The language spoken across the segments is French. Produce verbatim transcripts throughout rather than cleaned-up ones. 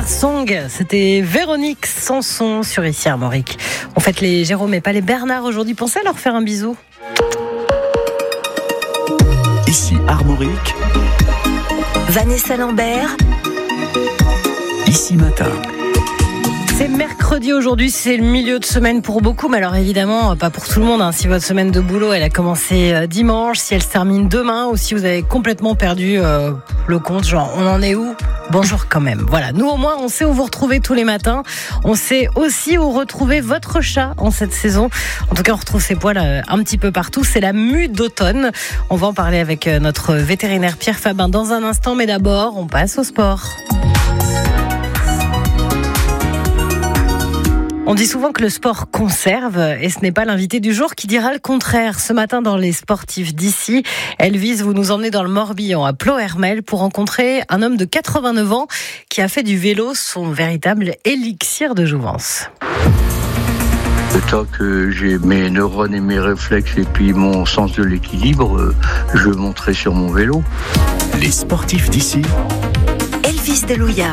Song, c'était Véronique Sanson sur Ici Armorique. On fête les Jérôme et pas les Bernard aujourd'hui. Pensez à leur faire un bisou. Ici Armorique, Vanessa Lambert, Ici Matin. C'est mercredi aujourd'hui, c'est le milieu de semaine pour beaucoup, mais alors évidemment pas pour tout le monde. Hein. Si votre semaine de boulot elle a commencé dimanche, si elle se termine demain, ou si vous avez complètement perdu euh, le compte, genre on en est où ? Bonjour quand même. Voilà, nous au moins on sait où vous retrouver tous les matins. On sait aussi où retrouver votre chat en cette saison. En tout cas, on retrouve ses poils euh, un petit peu partout. C'est la mue d'automne. On va en parler avec euh, notre vétérinaire Pierre Fabin dans un instant, mais d'abord on passe au sport. On dit souvent que le sport conserve et ce n'est pas l'invité du jour qui dira le contraire. Ce matin dans les sportifs d'ici, Elvis, vous nous emmenez dans le Morbihan à Ploërmel pour rencontrer un homme de quatre-vingt-neuf ans qui a fait du vélo son véritable élixir de jouvence. Le temps que j'ai mes neurones et mes réflexes et puis mon sens de l'équilibre, je monterai sur mon vélo. Les sportifs d'ici, Elvis Delouya.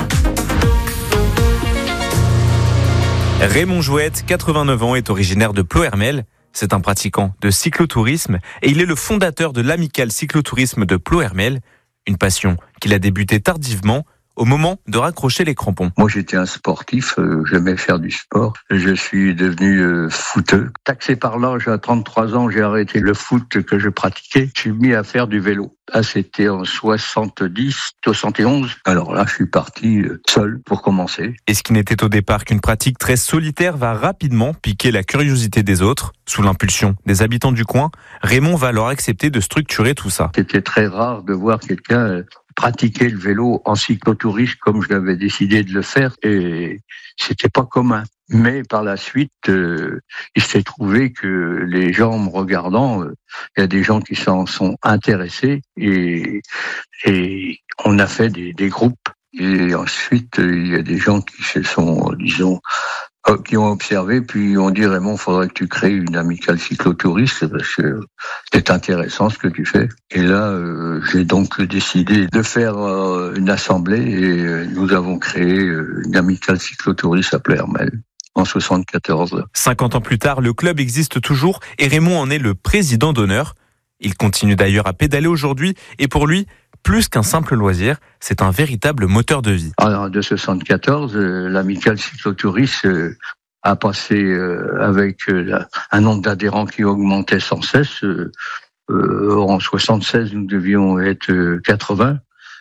Raymond Jouette, quatre-vingt-neuf ans, est originaire de Ploërmel. C'est un pratiquant de cyclotourisme et il est le fondateur de l'amicale cyclotourisme de Ploërmel, une passion qu'il a débutée tardivement au moment de raccrocher les crampons. Moi, j'étais un sportif, euh, j'aimais faire du sport. Je suis devenu euh, footeux. Taxé par l'âge, à trente-trois ans, j'ai arrêté le foot que je pratiquais. Je suis mis à faire du vélo. Ah, c'était en soixante-dix, soixante et onze. Alors là, je suis parti euh, seul pour commencer. Et ce qui n'était au départ qu'une pratique très solitaire va rapidement piquer la curiosité des autres. Sous l'impulsion des habitants du coin, Raymond va alors accepter de structurer tout ça. C'était très rare de voir quelqu'un euh, pratiquer le vélo en cyclotourisme comme je l'avais décidé de le faire, et c'était pas commun. Mais par la suite, euh, il s'est trouvé que les gens me regardant, il euh, y a des gens qui s'en sont intéressés et, et on a fait des, des groupes. Et ensuite, il y a des gens qui se sont, disons, qui ont observé, puis on dit Raymond, il faudrait que tu crées une amicale cyclotouriste parce que c'est intéressant ce que tu fais. Et là, euh, j'ai donc décidé de faire euh, une assemblée et euh, nous avons créé euh, une amicale cyclotouriste à Ploërmel en soixante-quatorze. cinquante ans plus tard, le club existe toujours et Raymond en est le président d'honneur. Il continue d'ailleurs à pédaler aujourd'hui et pour lui, plus qu'un simple loisir, c'est un véritable moteur de vie. Alors, de soixante-quatorze, euh, l'amicale cyclotouriste euh, a passé euh, avec euh, un nombre d'adhérents qui augmentait sans cesse. Euh, euh, en soixante-seize, nous devions être euh, quatre-vingts.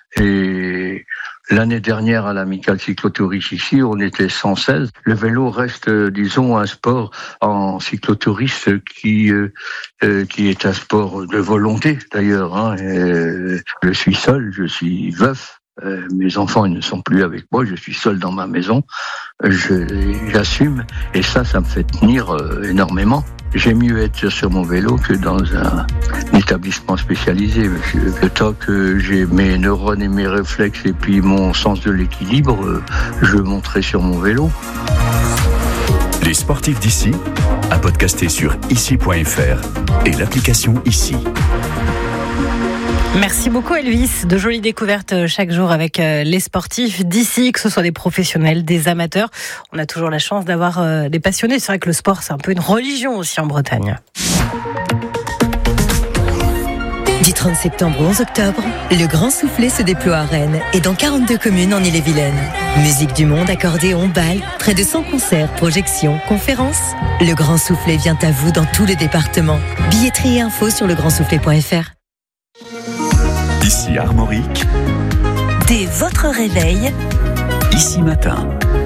Et l'année dernière, à l'amicale cyclotouriste ici, on était cent seize. Le vélo reste, euh, disons, un sport en cyclotouriste qui euh, euh, qui est un sport de volonté, d'ailleurs. Hein. Et je suis seul, je suis veuf. Euh, mes enfants ils ne sont plus avec moi, je suis seul dans ma maison. Je, j'assume et ça, ça me fait tenir euh, énormément. J'aime mieux être sur mon vélo que dans un, un établissement spécialisé. Le temps que j'ai mes neurones et mes réflexes et puis mon sens de l'équilibre, euh, je monterai sur mon vélo. les sportifs d'ici, à podcaster sur ici point f r et l'application Ici. Merci beaucoup Elvis, de jolies découvertes chaque jour avec les sportifs d'ici, que ce soit des professionnels, des amateurs. On a toujours la chance d'avoir des passionnés. C'est vrai que le sport, c'est un peu une religion aussi en Bretagne. Du trente septembre au onze octobre, le Grand Soufflet se déploie à Rennes et dans quarante-deux communes en Ille-et-Vilaine. Musique du monde, accordéon, bal, près de cent concerts, projections, conférences. Le Grand Soufflet vient à vous dans tous les départements. Billetterie et infos sur le grand soufflet point f r. Ici Armorique. Dès votre réveil, Ici Matin.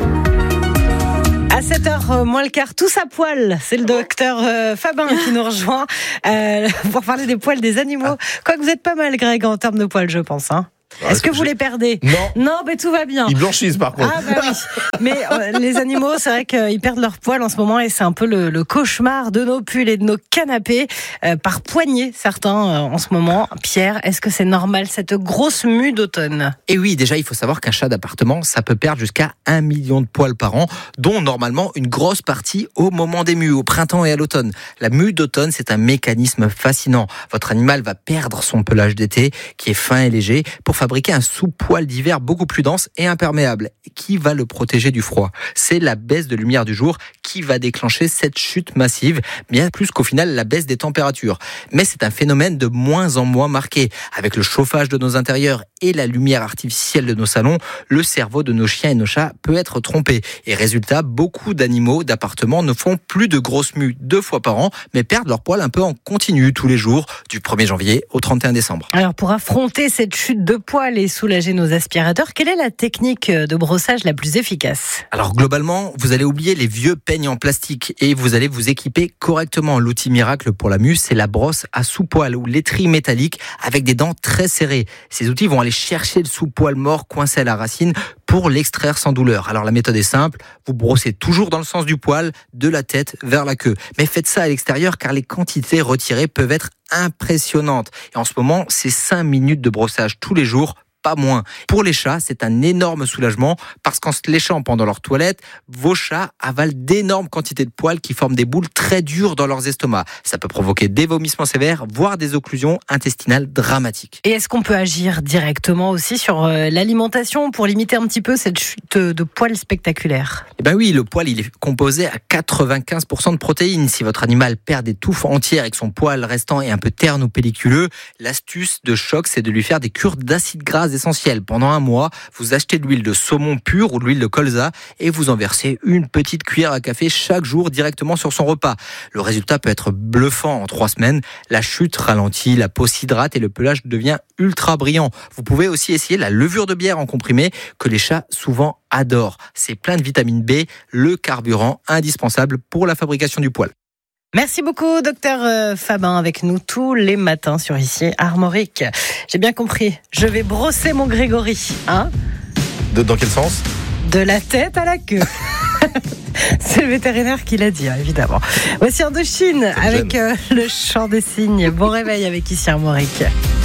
À sept heures moins le quart, tous à poil. C'est le docteur euh, Fabin qui nous rejoint euh, pour parler des poils des animaux. Quoique vous êtes pas mal, Greg, en termes de poils, je pense. Hein. Ah, Est-ce que vous les perdez ? Non. Non, mais tout va bien. Ils blanchissent par contre. Ah bah oui. Mais euh, les animaux, c'est vrai qu'ils perdent leurs poils en ce moment et c'est un peu le, le cauchemar de nos pulls et de nos canapés. Euh, par poignée, certains euh, en ce moment. Pierre, est-ce que c'est normal cette grosse mue d'automne ? Et oui, déjà, il faut savoir qu'un chat d'appartement, ça peut perdre jusqu'à un million de poils par an, dont normalement une grosse partie au moment des mues, au printemps et à l'automne. La mue d'automne, c'est un mécanisme fascinant. Votre animal va perdre son pelage d'été, qui est fin et léger, pour pour fabriquer un sous-poil d'hiver beaucoup plus dense et imperméable. Qui va le protéger du froid ? C'est la baisse de lumière du jour qui va déclencher cette chute massive, bien plus qu'au final la baisse des températures. Mais c'est un phénomène de moins en moins marqué. Avec le chauffage de nos intérieurs et la lumière artificielle de nos salons, le cerveau de nos chiens et nos chats peut être trompé. Et résultat, beaucoup d'animaux d'appartements ne font plus de grosses mues deux fois par an, mais perdent leur poil un peu en continu tous les jours, du premier janvier au trente et un décembre. Alors pour affronter cette chute de poils et soulager nos aspirateurs, quelle est la technique de brossage la plus efficace ? Alors globalement, vous allez oublier les vieux peignes en plastique et vous allez vous équiper correctement. L'outil miracle pour la mue, c'est la brosse à sous-poil ou l'étrie métallique avec des dents très serrées. Ces outils vont aller chercher le sous-poil mort coincé à la racine pour l'extraire sans douleur. Alors la méthode est simple, vous brossez toujours dans le sens du poil, de la tête vers la queue. Mais faites ça à l'extérieur car les quantités retirées peuvent être impressionnantes. Et en ce moment, c'est cinq minutes de brossage tous les jours, pas moins. Pour les chats, c'est un énorme soulagement parce qu'en se léchant pendant leur toilette, vos chats avalent d'énormes quantités de poils qui forment des boules très dures dans leurs estomacs. Ça peut provoquer des vomissements sévères, voire des occlusions intestinales dramatiques. Et est-ce qu'on peut agir directement aussi sur euh, l'alimentation pour limiter un petit peu cette chute de poils spectaculaire ? Eh ben oui, le poil il est composé à quatre-vingt-quinze pour cent de protéines. Si votre animal perd des touffes entières et que son poil restant est un peu terne ou pelliculeux, l'astuce de choc, c'est de lui faire des cures d'acides gras essentiel. Pendant un mois, vous achetez de l'huile de saumon pure ou de l'huile de colza et vous en versez une petite cuillère à café chaque jour directement sur son repas. Le résultat peut être bluffant en trois semaines. La chute ralentit, la peau s'hydrate et le pelage devient ultra brillant. Vous pouvez aussi essayer la levure de bière en comprimé que les chats souvent adorent. C'est plein de vitamine B, le carburant indispensable pour la fabrication du poil. Merci beaucoup, docteur Fabin, avec nous tous les matins sur Ici Armorique. J'ai bien compris, je vais brosser mon Grégory. Hein ? De, dans quel sens ? De la tête à la queue. C'est le vétérinaire qui l'a dit, évidemment. Voici Indochine avec euh, le chant des cygnes. Bon réveil avec Ici Armorique.